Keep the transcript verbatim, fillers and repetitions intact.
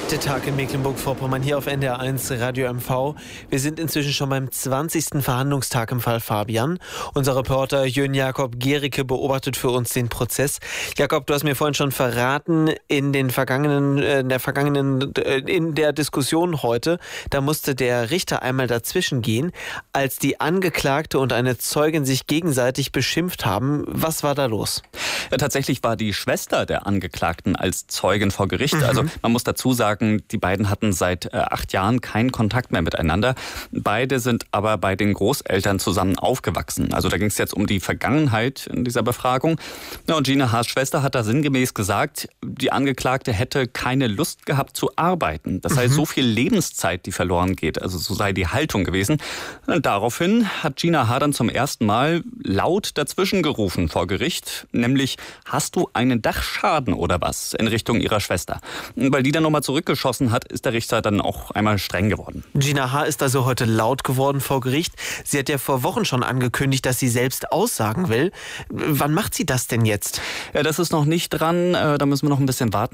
Der Tag in Mecklenburg-Vorpommern hier auf N D R eins Radio M V. Wir sind inzwischen schon beim zwanzigsten Verhandlungstag im Fall Fabian. Unser Reporter Jön Jakob Gericke beobachtet für uns den Prozess. Jakob, du hast mir vorhin schon verraten, in den vergangenen, in der vergangenen, in der Diskussion heute, da musste der Richter einmal dazwischen gehen, als die Angeklagte und eine Zeugin sich gegenseitig beschimpft haben. Was war da los? Ja, tatsächlich war die Schwester der Angeklagten als Zeugin vor Gericht. Mhm. Also man muss dazu sagen, die beiden hatten seit äh, acht Jahren keinen Kontakt mehr miteinander. Beide sind aber bei den Großeltern zusammen aufgewachsen. Also da ging es jetzt um die Vergangenheit in dieser Befragung. Ja, und Gina Haas' Schwester hat da sinngemäß gesagt, die Angeklagte hätte keine Lust gehabt zu arbeiten. Das heißt, mhm. so viel Lebenszeit, die verloren geht. Also so sei die Haltung gewesen. Und daraufhin hat Gina Haas dann zum ersten Mal laut dazwischen gerufen vor Gericht, nämlich: Hast du einen Dachschaden oder was? In Richtung ihrer Schwester. Weil die dann nochmal zurückgeschossen hat, ist der Richter dann auch einmal streng geworden. Gina Haas ist also heute laut geworden vor Gericht. Sie hat ja vor Wochen schon angekündigt, dass sie selbst aussagen will. Wann macht sie das denn jetzt? Ja, das ist noch nicht dran. Da müssen wir noch ein bisschen warten.